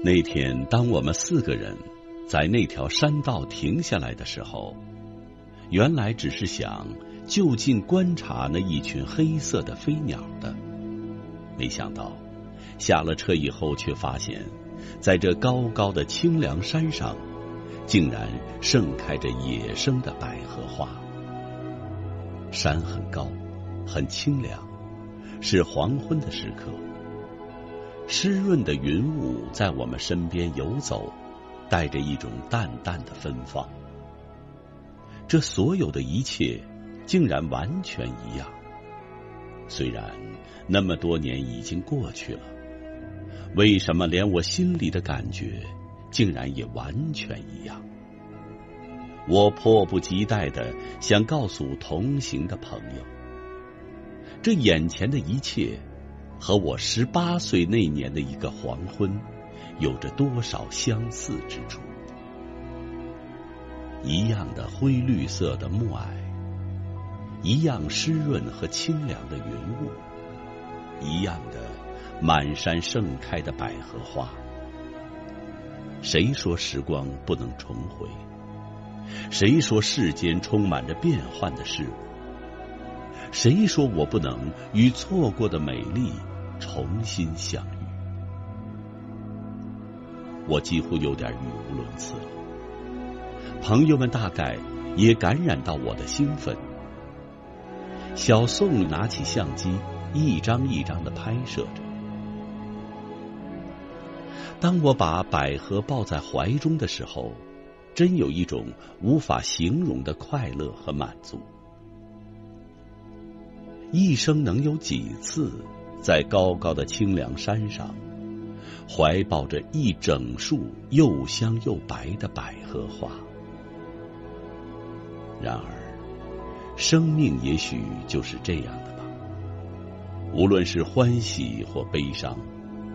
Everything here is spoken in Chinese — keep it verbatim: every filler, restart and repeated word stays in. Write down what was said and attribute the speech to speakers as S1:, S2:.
S1: 那天，当我们四个人在那条山道停下来的时候，原来只是想就近观察那一群黑色的飞鸟的，没想到下了车以后，却发现在这高高的清凉山上，竟然盛开着野生的百合花。山很高，很清凉，是黄昏的时刻，湿润的云雾在我们身边游走，带着一种淡淡的芬芳。这所有的一切竟然完全一样，虽然那么多年已经过去了，为什么连我心里的感觉竟然也完全一样？我迫不及待地想告诉同行的朋友，这眼前的一切和我十八岁那年的一个黄昏有着多少相似之处。一样的灰绿色的暮霭，一样湿润和清凉的云雾，一样的满山盛开的百合花。谁说时光不能重回？谁说世间充满着变幻的事物？谁说我不能与错过的美丽重新相遇？我几乎有点语无伦次了。朋友们大概也感染到我的兴奋。小宋拿起相机，一张一张地拍摄着。当我把百合抱在怀中的时候，真有一种无法形容的快乐和满足。一生能有几次在高高的清凉山上怀抱着一整束又香又白的百合花？然而生命也许就是这样的吧，无论是欢喜或悲伤，